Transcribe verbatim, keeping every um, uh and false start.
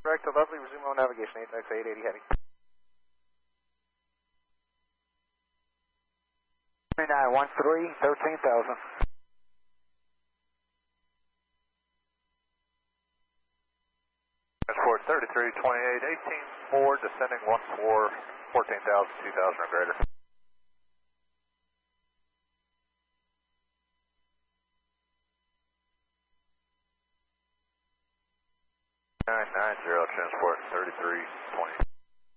Correct to Lovely, resume on navigation, A T X eight eighty heavy. three nine one three, thirteen thousand. Transport thirty-three twenty-eight, eighteen four, descending one four, fourteen thousand, two thousand or greater. nine nine zero, transport thirty-three twenty.